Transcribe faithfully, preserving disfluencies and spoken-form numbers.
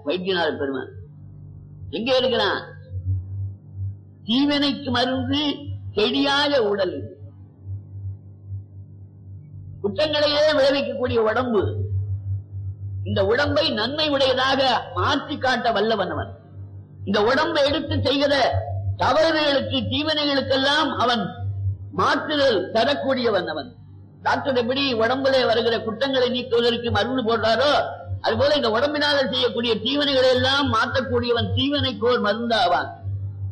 வைத்தியநாத பெருமான். எங்க இருக்கிறான்? தீவினைக்கு மருந்து செடியாய உடல், குற்றங்களையே விளைவிக்கக்கூடிய உடம்பு. இந்த உடம்பை நன்மை உடையதாக மாற்றி காட்ட வல்லவனவன். இந்த உடம்பை எடுத்து செய்கிற தவறுகளுக்கு தீவினைகளுக்கெல்லாம் அவன் மாற்றுதல் தரக்கூடியவன் அவன். டாக்டர் எப்படி உடம்புல வருகிற குற்றங்களை நீக்குவதற்கு மருந்து போடுறாரோ அதுபோல இந்த உடம்பினால செய்யக்கூடிய தீவனைகளை எல்லாம் மாற்றக்கூடியவன் தீவனைக்கோர் மருந்தாவான்.